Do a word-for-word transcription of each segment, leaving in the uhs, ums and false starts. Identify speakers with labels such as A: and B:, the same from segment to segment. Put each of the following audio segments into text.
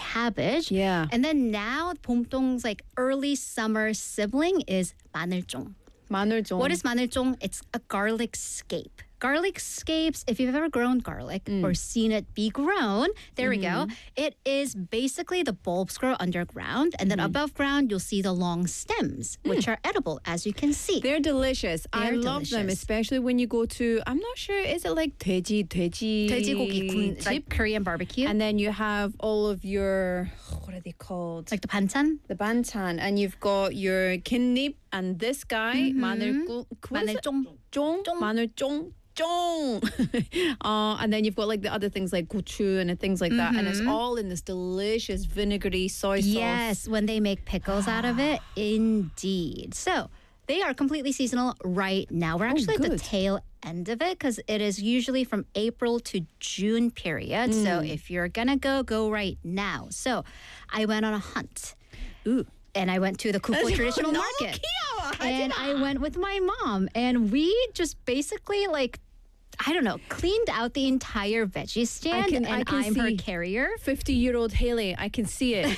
A: cabbage.
B: Yeah.
A: And then now 봄동's like early summer sibling is 마늘종.
B: 마늘종.
A: What is 마늘종? It's a garlic scape. Garlic scapes, if you've ever grown garlic
B: Mm.
A: or seen it be grown, there
B: Mm-hmm.
A: we go. It is basically the bulbs grow underground, and then
B: Mm-hmm.
A: above ground, you'll see the long stems, which are edible, as you can see.
B: They're delicious. I
A: They're
B: love them,
A: delicious.
B: especially when you go to, I'm not sure, is it like 돼지, 돼지?
A: 돼지고기 군- like Korean barbecue.
B: And then you have all of your, what are they called?
A: like the 반찬.
B: the banchan. And you've got your kinnip and this guy, 마늘, 구- what is it?
A: 마늘종.
B: 쫑? 마늘쫑? 쫑. uh, and then you've got like the other things like gochu and things like that. And it's all in this delicious vinegary soy sauce.
A: Yes, when they make pickles out of it, indeed. So they are completely seasonal right now. We're actually at the
B: good.
A: tail end of it because it is usually from April to June period. So if you're gonna go, go right now. So I went on a hunt.
B: Ooh.
A: And I went to the Kupo Traditional
B: 너무
A: Market.
B: 귀여워.
A: And I went with my mom. And we just basically like, I don't know, cleaned out the entire veggie stand.
B: can-
A: and
B: I can
A: I'm her
B: see.
A: carrier.
B: fifty-year-old Haley, I can see it.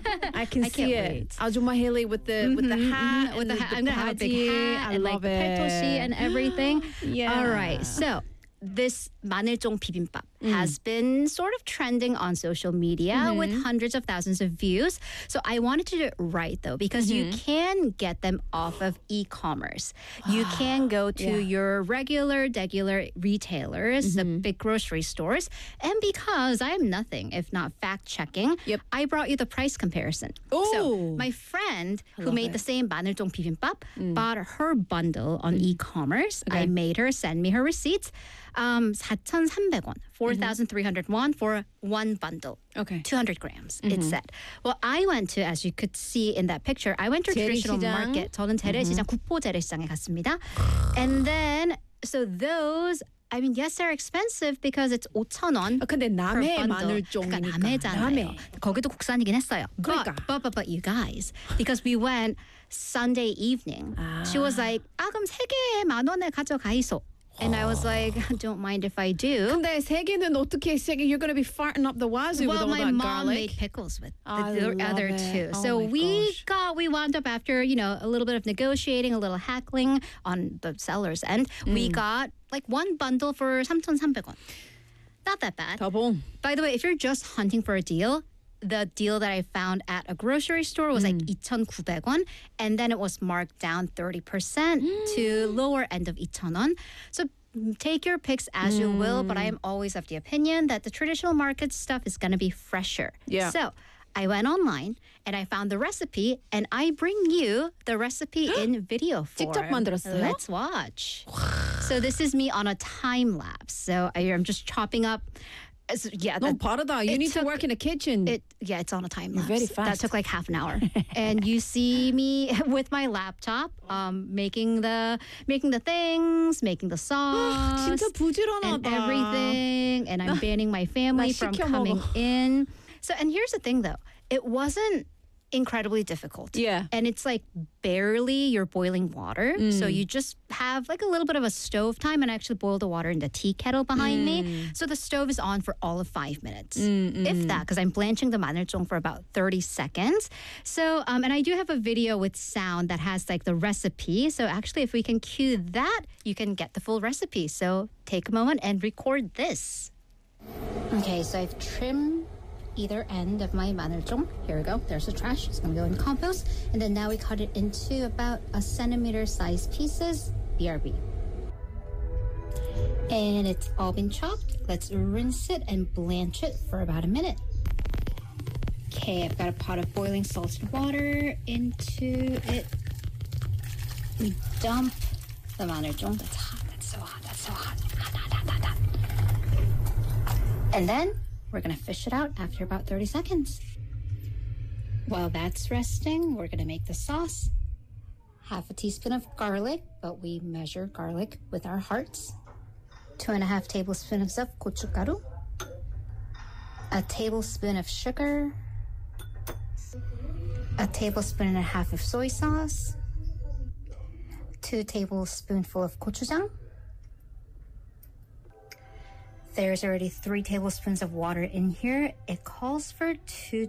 B: I can
A: I
B: see
A: can't
B: it.
A: wait.
B: Aজuma Haley with the with the hat,
A: With
B: and
A: the hat,
B: the
A: I'm gonna have a big
B: baji.
A: hat
B: I
A: and
B: love
A: like the
B: it.
A: petoshi and everything.
B: Yeah.
A: All right. So this 마늘종 bibimbap
B: Mm.
A: has been sort of trending on social media
B: Mm-hmm.
A: with hundreds of thousands of views. So I wanted to do it right though, because you
B: Mm-hmm.
A: can get them off of e-commerce. You can go to
B: Yeah.
A: your regular, regular retailers, the
B: Mm-hmm.
A: big grocery stores, and because I am nothing if not fact checking,
B: Yep.
A: I brought you the price comparison.
B: Oh.
A: So my friend who
B: love
A: made
B: it.
A: the same 마늘종 bibimbap bought her bundle on
B: Mm.
A: e-commerce. I
B: Okay.
A: made her send me her receipts. Um, 사천삼백 원, four thousand three hundred won for one bundle.
B: Okay.
A: two hundred grams, it said. Well, I went to, as you could see in that picture, I went to a traditional
B: 재래시장.
A: market. 저는 재래시장, 구포 재래시장에 갔습니다. And then, so those, I mean, yes, they're expensive because it's 오천 원.
B: 아, 근데
A: per
B: 남해
A: bundle.
B: 마늘종이니까.
A: 그러니까 남해잖아요.
B: 남해.
A: 거기도 국산이긴 했어요.
B: 그러니까.
A: But, but, but, but you guys, because we went Sunday evening, she was like, 아, 그럼 세 개에 만 원에 가져가이소. And I was like, don't mind if I do.
B: 근데 세 개는 어떻게 세 개? You're going to be farting up the wazoo with
A: Well,
B: all
A: my
B: that
A: mom
B: garlic.
A: made pickles with the,
B: I
A: the
B: love
A: other
B: it.
A: two.
B: Oh
A: so
B: my
A: we
B: gosh.
A: got, we wound up after, you know, a little bit of negotiating, a little haggling on the seller's end. We
B: Mm.
A: got like one bundle for 삼천삼백 원. Not that bad.
B: 더봉.
A: By the way, if you're just hunting for a deal, the deal that I found at a grocery store was like 이천구백 원, and then it was marked down thirty percent to lower end of 이천 원. So mm, take your picks as you will, but I am always of the opinion that the traditional market stuff is going to be fresher.
B: Yeah.
A: So I went online and I found the recipe, and I bring you the recipe in video form.
B: 직접 만들었어요?
A: Let's watch. So this is me on a time lapse. So I, I'm just chopping up. so yeah,
B: 너무
A: that,
B: 빠르다. You
A: it
B: need to
A: took-
B: work in a kitchen.
A: it yeah, it's on a time
B: You're
A: lapse.
B: very
A: That
B: fast.
A: took like half an hour. And you see me with my laptop, um, making the making the things, making the sauce,
B: 진짜
A: and
B: 부지런하다.
A: everything, and I'm banning my family
B: 나
A: from
B: 시켜
A: coming
B: 먹어.
A: in. So, and here's the thing though, it wasn't incredibly difficult.
B: Yeah.
A: And it's like barely you're boiling water. So
B: Mm.
A: you just have like a little bit of a stove time, and I actually boil the water in the tea kettle behind
B: Mm.
A: me. So the stove is on for all of five minutes, if that, because I'm blanching the manerjong for about thirty seconds. So, um, and I do have a video with sound that has like the recipe. So actually, if we can cue that, you can get the full recipe. So take a moment and record this. Okay, so I've trimmed either end of my manerjong. Here we go. There's the trash. It's going to go in compost. And then now we cut it into about a centimeter size pieces. B R B. And it's all been chopped. Let's rinse it and blanch it for about a minute. Okay, I've got a pot of boiling salted water. Into it, we dump the manerjong. That's hot. That's so hot. That's so hot. Hot, hot, hot, hot, hot. And then we're going to fish it out after about thirty seconds. While that's resting, we're going to make the sauce. Half a teaspoon of garlic, but we measure garlic with our hearts. Two and a half tablespoons of gochugaru. A tablespoon of sugar. A tablespoon and a half of soy sauce. Two tablespoonful of gochujang. There's already three tablespoons of water in here. It calls for two